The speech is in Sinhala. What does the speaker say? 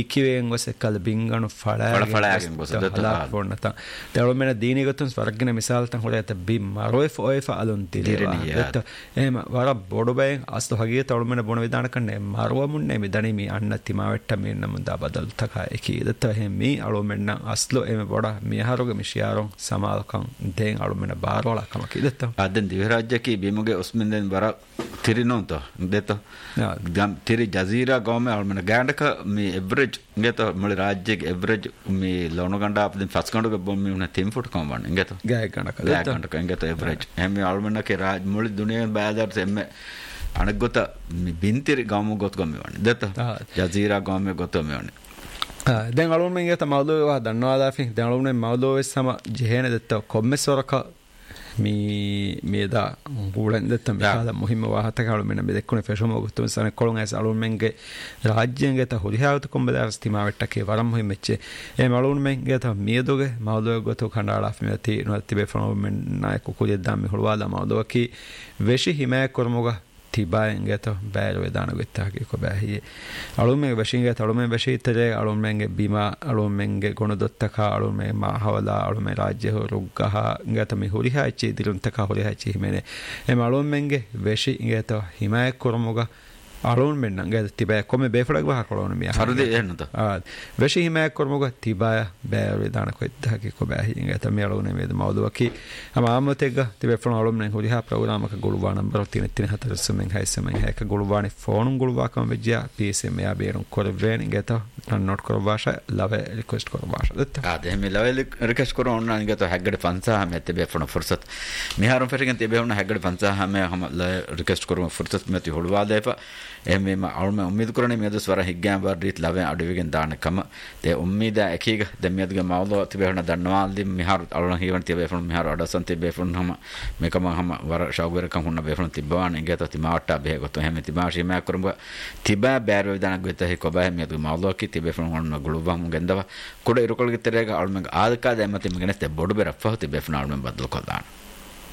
ಈಕಿವೇಂಗ್ ವಸ ಕಲ್ ಬಿಂಗಣು ಫಳಾಗೆ ಫೋನ್ನತ ತೆಳು ಮೇನ ದೀನಿ ಗೊತ್ತುನ್ ಸ್ವರ್ಗಿನ ಮಿಸಾಲ್ ತಂ ಹೊಳೆತ ಬಿ ಮರೋಯ್ ಫೋಯ್ ಫಾಲುನ್ ತಿರೇವಾ ದತ್ತ ಎಮ ವರ ಬೋಡು ಬೈ ಅಸ್ತು ಹಗಿಯ ತೆಳು ಮೇನ ಬೋಣ ವಿಧಾನ ಕಣ್ಣೆ ಮರುವ ಮುನ್ನೆ ಮಿ ದಣಿ ಮಿ ಅಣ್ಣ ತಿಮಾವೆಟ್ಟ ಮಿ ನಮುಂದ ಬದಲ್ ತಕ ಏಕಿ ದತ್ತ ಹೆ ಮಿ ಅಳು ಮೆನ್ನ ಅಸ್ಲು ಎಮ ಬೋಡ ಮಿಹಾರೋಗ ಮಿಶಿಯಾರೋ ಸಮಾಲಕಂ ದೇಂ ಅಳು ಮೇನ ಬಾರೋಳ ಕಮಕಿ ದತ್ತ ಅದನ್ ದಿವರಾಜ್ಯಕಿ ಬಿಮುಗೆ ಉಸ್ಮಿಂದೆನ್ ಬರ ತಿರಿನೋಂತ ದತ್ತ ಗಮ್ ತಿರಿ ಜಜೀರಾ ಗೌಮೆ ಅಳು ಮೇನ ಗ್ಯಾಂಡಕ ಮಿ ಎವರೇಜ್ ಇಂಗೆತ ಮಳಿ ರಾಜ್ಯಕ್ಕೆ ಎವರೇಜ್ ಮಿ ಲೋಣಗಂಡ අපදින් ෆස් කණ්ඩක බොම් මේ උන 10 ෆුට් කම්බන් ಇಂಗೆත ගෑ ගණක ಇಂಗೆತ ಎವರೇಜ್ ಎಮ್ಮೆ ಅಳ್ಮನ್ನಕ್ಕೆ ರಾಜ್ ಮುಳಿ ದುನಿಯಾ ಬಾದಾರ್ ಎಮ್ಮೆ ಅಣಗೊತ ಮಿ ಬಿಂತಿರಿ ಗಾಮು ಗೊತ್ ಗಮ್ಮೆ ವಣಿ ದತ್ತ ಜಜೀರಾ ಗಾಮೆ ಗೊತ್ ಮೆ ವಣಿ දැන් අලුන් මෙන් ගත මවුලෝ වා දන්නවාද අපි දැන් අලුන් මේ මවුලෝ වෙස්සම ජෙහෙන දෙත්ත කොම්මෙසොරක මේදා ගුලන් දෙත්ත මෙහාද මුහිම වාහත කලු මෙන්න මේ දෙක්කුනේ ෆෙෂම ගොතුන් සන කොලොන් ඇස් අලුන් මෙන්ගේ රාජ්‍යයෙන් ගත හොරිහාවත කොම්බදාස් තිමාවෙට්ටකේ වරම් මුහිම මෙච්චේ ඒ අලුන් මෙන් ගත මියදොගේ මවුලෝ ගොතු කණ්ඩාලා අපි මෙති නොතිබේ ෆොනෝ මෙන් නායක කුකුලේ දාමි හොලවාලා මවුලෝ කි වෙෂි හිමෑ කරමුගා තිබායෙන් ගත බෑර වේදාන වෙත්තාගේ කොබෑහි අලුන් මෙන් වෙෂින් ගත අලුන් මෙන් වෙෂි ඉතරේ අලුන් මෙන්ගේ බීමා අලුන් මෙන්ගේ ගොන දොත්තක අලුන් මෙන් මාහවලා අලුන් මෙන් රාජ්‍ය රුග්ගහ ගත මි හොරිහා ඉච්චි දිරුන්තක හොරිහා ඉච්චි හිමනේ එම අලුන් මෙන්ගේ වෙෂි ගත හිමෑ කරමුගා අලුන් මෙන් නංග තිබෑ කොමෙ බේෆලක් වහ කොලොන මිය හරුද එන්නත වෙෂි හිමෑ කරමුගා තිබාය බෑර වේදාන කොයිත්තගේ කොබෑහි ගත මේ අලුන් මේද මවදුවකි අමාමතෙග තිබේ ෆොන අලුන් මෙන් හොරිහා ප්‍රෝග්‍රාමක ගොළුවා නම්බර 334 සමෙන් හයිසමෙන් හැක ගොළුවානේ ෆෝනුන් ගොළුවාකම වෙජ්ජා PSM යා බේරුන් කොරවෙන් ගත නොට් කරවාෂ ලව රික්වෙස්ට් කරවාෂ දත්ත ආදෙ මේ ලව රික්වෙස්ට් කරන නම් ගත හැග්ගඩ 50 මේ තිබේ ෆොන ෆුර්සත් මිහාරුන් ෆෙරිගෙන් තිබේ වුණ හැග්ගඩ 50 මේ හම රික්වෙස්ට් කරමු ෆුර්සත් මෙති හොළුවා දෙප එමෙම අලුම උම්මීද කරන්නේ මේ දස්වර හිග්ගෑම් වර්රීත් ලවෙන් අඩුවෙන් දානකම තේ උම්මීද එකීග දෙමියදුගේ මවලෝ තිබෙහන දන්නවාල්දි මිහාරු අලුන හීවන් තිබේ ෆොන් මිහාරු අඩසන් තිබේ ෆොන් හම මේකම හම වර ෂවුගරකම් හුන්න බේ ෆොන් තිබවාන ඉගත තිමාට බේ ගොත හැම තිමාෂි මෑ කරුම තිබා බෑර විදානක් වෙත හි කොබෑ මියදුගේ මවලෝ කි තිබේ ෆොන් හොන්න ගලුවම් ගෙන්දව කුඩ ඉරුකොල්ගෙ තරේක අලුම ආදකා දැම්ම තිමගෙන තේ බොඩු බේ රෆහ තිබේ ෆොන් අලුම බදල් කොදාන